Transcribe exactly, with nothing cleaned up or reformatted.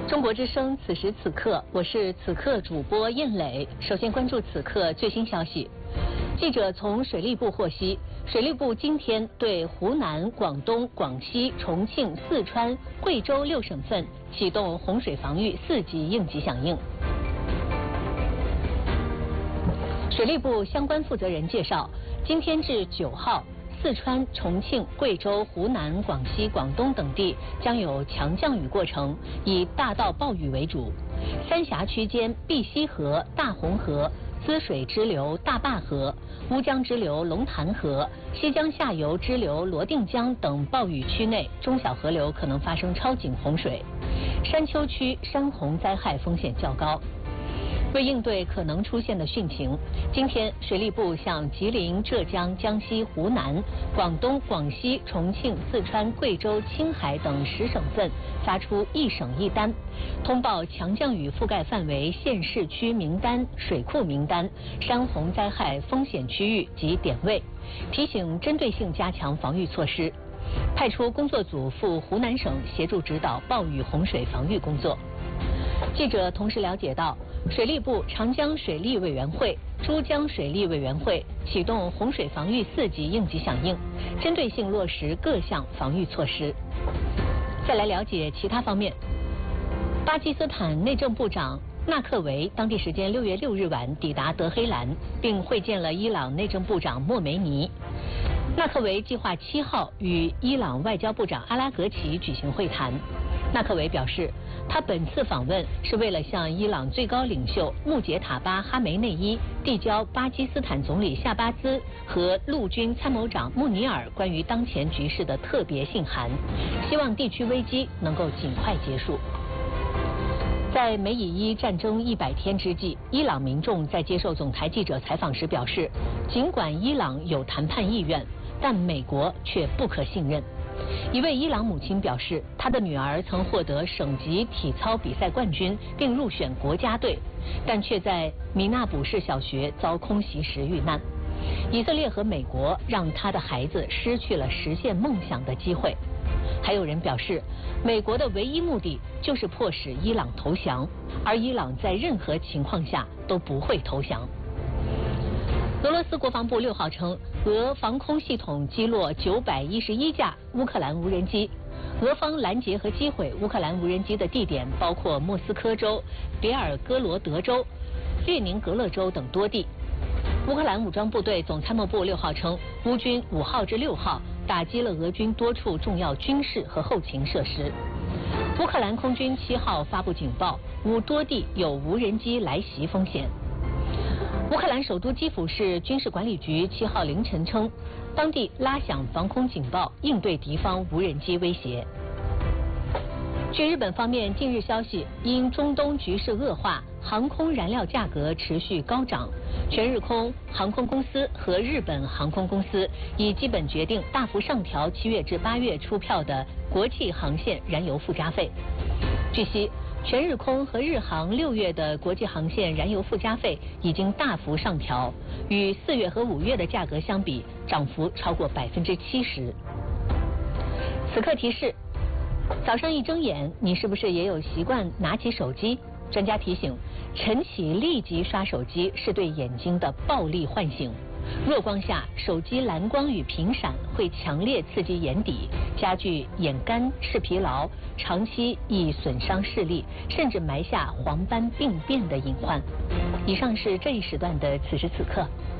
中国之声，此时此刻，我是此刻主播燕磊。首先关注此刻最新消息。记者从水利部获悉，水利部今天对湖南、广东、广西、重庆、四川、贵州六省份启动洪水防御四级应急响应。水利部相关负责人介绍，今天至九号。 四川、重庆、贵州、湖南、广西、广东等地将有强降雨过程，以大到暴雨为主。三峡区间碧溪河、大红河、滋水支流大坝河、乌江支流龙潭河、西江下游支流罗定江等暴雨区内中小河流可能发生超警洪水。山丘区山洪灾害风险较高。 为应对可能出现的汛情，今天水利部向吉林、浙江、江西、湖南、广东、广西、重庆、四川、贵州、青海等十省份发出一省一单，通报强降雨覆盖范围县市区名单、水库名单、山洪灾害风险区域及点位，提醒针对性加强防御措施，派出工作组赴湖南省协助指导暴雨洪水防御工作。记者同时了解到。 水利部长江水利委员会、珠江水利委员会启动洪水防御四级应急响应，针对性落实各项防御措施。再来了解其他方面，巴基斯坦内政部长纳克维当地时间六月六日晚抵达德黑兰，并会见了伊朗内政部长莫梅尼。纳克维计划七号与伊朗外交部长阿拉格齐举行会谈。纳克维表示。 他本次访问是为了向伊朗最高领袖穆杰塔巴·哈梅内伊递交巴基斯坦总理夏巴兹和陆军参谋长穆尼尔关于当前局势的特别信函，希望地区危机能够尽快结束。在美以伊战争一百天之际，伊朗民众在接受总台记者采访时表示，尽管伊朗有谈判意愿，但美国却不可信任。 一位伊朗母亲表示，她的女儿曾获得省级体操比赛冠军，并入选国家队，但却在米纳卜市小学遭空袭时遇难。以色列和美国让她的孩子失去了实现梦想的机会。还有人表示，美国的唯一目的就是迫使伊朗投降，而伊朗在任何情况下都不会投降。 俄罗斯国防部六号称，俄防空系统击落九百一十一架乌克兰无人机，俄方拦截和击毁乌克兰无人机的地点包括莫斯科州、别尔哥罗德州、列宁格勒州等多地。乌克兰武装部队总参谋部六号称，乌军五号至六号打击了俄军多处重要军事和后勤设施。乌克兰空军七号发布警报，乌多地有无人机来袭风险。 乌克兰首都基辅市军事管理局七号凌晨称，当地拉响防空警报，应对敌方无人机威胁。据日本方面近日消息，因中东局势恶化，航空燃料价格持续高涨，全日空航空公司和日本航空公司已基本决定大幅上调七月至八月出票的国际航线燃油附加费。据悉。 全日空和日航六月的国际航线燃油附加费已经大幅上调，与四月和五月的价格相比，涨幅超过百分之七十。此刻提示：早上一睁眼，你是不是也有习惯拿起手机？专家提醒，晨起立即刷手机是对眼睛的暴力唤醒。 弱光下，手机蓝光与频闪会强烈刺激眼底，加剧眼干、视疲劳，长期易损伤视力，甚至埋下黄斑病变的隐患。以上是这一时段的此时此刻，